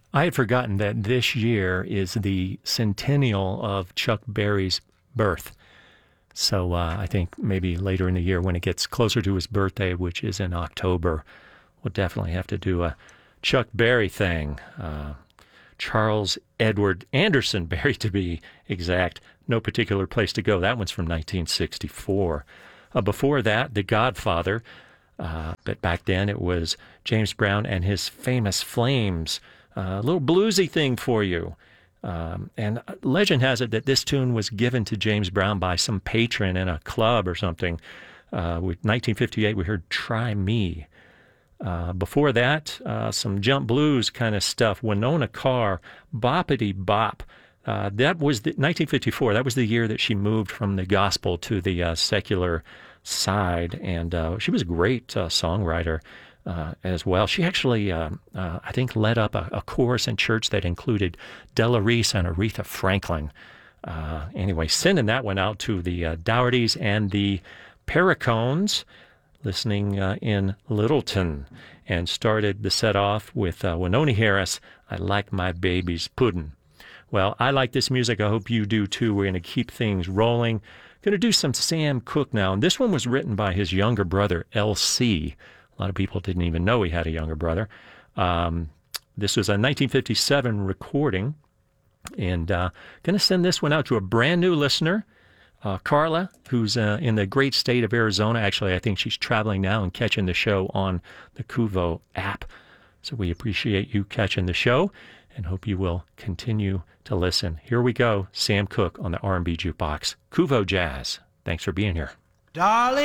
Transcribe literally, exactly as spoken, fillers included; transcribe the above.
I had forgotten that this year is the centennial of Chuck Berry's birth. So uh, I think maybe later in the year when it gets closer to his birthday, which is in October, we'll definitely have to do a Chuck Berry thing. Uh, Charles Edward Anderson Berry, to be exact. No Particular Place to Go. That one's from nineteen sixty-four. Uh, before that, The Godfather. Uh, but back then it was James Brown and his Famous Flames. Uh, a little bluesy thing for you. Um, and legend has it that this tune was given to James Brown by some patron in a club or something. Uh, with nineteen fifty-eight, we heard Try Me. Uh, before that, uh, some jump blues kind of stuff. Winona Carr, Boppity Bop. Uh, that was the, nineteen fifty-four. That was the year that she moved from the gospel to the uh, secular side, and uh, she was a great uh, songwriter uh, as well. She actually, uh, uh, I think, led up a, a chorus in church that included Della Reese and Aretha Franklin. Uh, anyway, sending that one out to the uh, Doughertys and the Pericones, listening uh, in Littleton, and started the set off with uh, Wynonie Harris, I Like My Baby's Puddin'. Well, I like this music. I hope you do too. We're going to keep things rolling. Going to do some Sam Cooke now. And this one was written by his younger brother, L C. A lot of people didn't even know he had a younger brother. Um, this was a nineteen fifty-seven recording. And uh, going to send this one out to a brand new listener, uh, Carla, who's uh, in the great state of Arizona. Actually, I think she's traveling now and catching the show on the Kuvo app. So we appreciate you catching the show and hope you will continue to listen. Here we go, Sam Cooke on the R and B Jukebox. Kuvo Jazz. Thanks for being here. Darling.